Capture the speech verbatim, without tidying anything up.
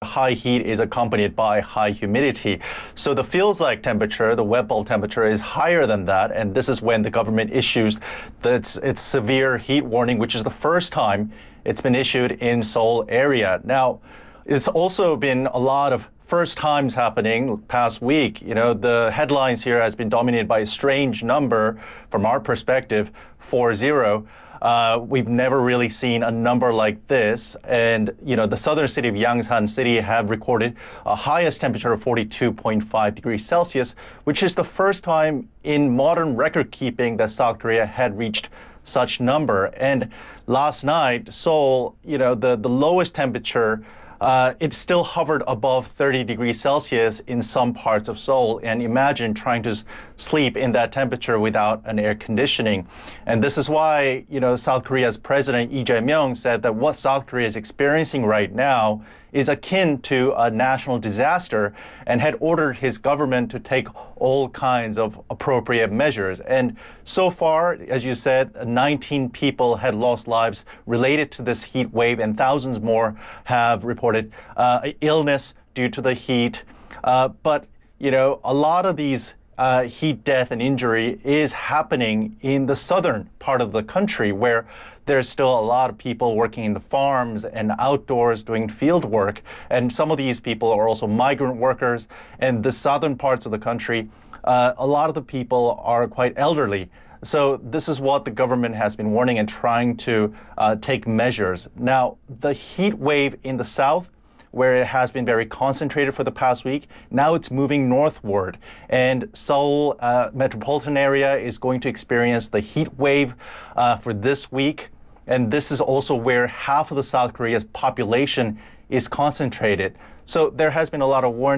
high heat is accompanied by high humidity. So the feels-like temperature, the wet bulb temperature, is higher than that, and this is when the government issues the, its, its severe heat warning, which is the first time it's been issued in Seoul area. Now, it's also been a lot of first times happening past week. You know, the headlines here has been dominated by a strange number from our perspective, four zero. Uh, we've never really seen a number like this. And, you know, the southern city of Yangsan City have recorded a highest temperature of forty-two point five degrees Celsius, which is the first time in modern record keeping that South Korea had reached such number. And last night, Seoul, you know, the, the lowest temperature, Uh, it still hovered above thirty degrees Celsius in some parts of Seoul. And imagine trying to sleep in that temperature without an air conditioning. And this is why, you know, South Korea's President Lee Jae-myung said that what South Korea is experiencing right now is akin to a national disaster, and had ordered his government to take all kinds of appropriate measures. And so far, as you said, nineteen people had lost lives related to this heat wave, and thousands more have reported uh, illness due to the heat. Uh, but, you know, a lot of these Uh, heat death and injury is happening in the southern part of the country, where there's still a lot of people working in the farms and outdoors doing field work. And some of these people are also migrant workers. And the southern parts of the country, uh, a lot of the people are quite elderly. So this is what the government has been warning and trying to uh, take measures. Now, the heat wave in the south, where it has been very concentrated for the past week, now it's moving northward. And Seoul uh, metropolitan area is going to experience the heat wave uh, for this week. And this is also where half of the South Korea's population is concentrated. So there has been a lot of warning.